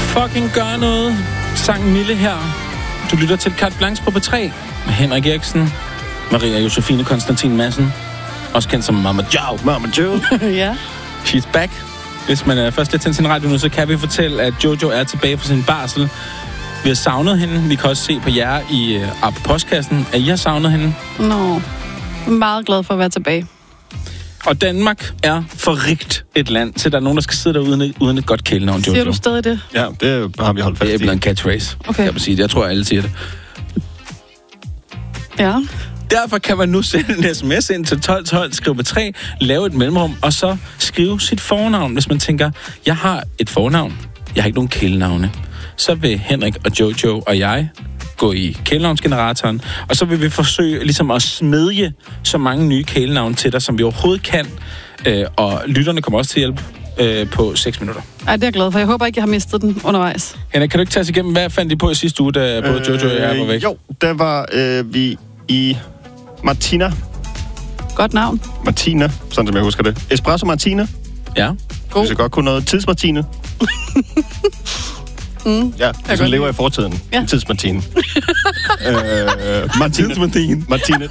Fucking gør noget. Sangen Mille her. Du lytter til Carte Blanche på P3 med Henrik Eriksen, Maria Josefine Konstantin Madsen, også kendt som Mama Joe. Mama Joe. Ja. She's back. Hvis man er først lidt til sin radio nu, så kan vi fortælle, at Jojo er tilbage fra sin barsel. Vi har savnet hende. Vi kan også se på jer i postkassen, at I har savnet hende. Nå, jeg er meget glad for at være tilbage. Og Danmark er for rigt et land, til der er nogen, der skal sidde der uden et godt kælenavn, Jojo. Siger du stadig det? Ja, det har vi holdt fast i. Det er blevet en catchphrase, Okay. kan man sige. Jeg tror, alle siger det. Ja. Derfor kan man nu sende en sms ind til 1212, skrive på 3, lave et mellemrum, og så skrive sit fornavn. Hvis man tænker, jeg har et fornavn, jeg har ikke nogen kælenavne, så vil Henrik og Jojo og jeg gå i kælenavnsgeneratoren, og så vil vi forsøge ligesom at smedje så mange nye kælenavne til dig, som vi overhovedet kan. Og lytterne kommer også til hjælp på 6 minutter. Ej, det er jeg glad for. Jeg håber ikke, jeg har mistet den undervejs. Henrik, kan du ikke tage os igennem, hvad fandt I på i sidste uge, da både Jojo og jeg var væk? Jo, der var vi i Martina. Godt navn. Martina, sådan som jeg husker det. Espresso Martina. Ja. God. Hvis jeg godt kunne noget. Tidsmartine. Ja, så lever jeg i fortiden. Ja. Tidsmartine. Martine Turner.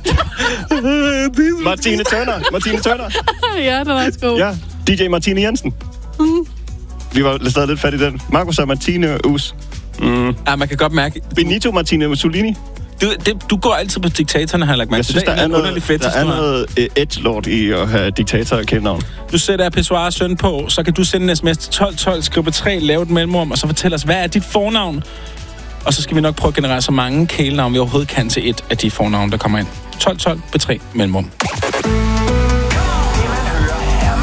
Martine Turner. Ja, det var også god. Ja, DJ Martine Jensen. Vi var stadig lidt fat i den. Marcus og Martine Us. Ja, man kan godt mærke... Benito Martine Mussolini. Du går altid på diktatorerne, har jeg lagt mærke til. Jeg synes, der er noget edgelord i at have diktator og kælenavn. Du sætter Pessoir søn på, så kan du sende en sms til 1212, skrive på 3, lave et mellemrum, og så fortæl os, hvad er dit fornavn? Og så skal vi nok prøve at generere så mange kælenavn, vi overhovedet kan til et af de fornavne, der kommer ind. 1212 på 3 mellemrum.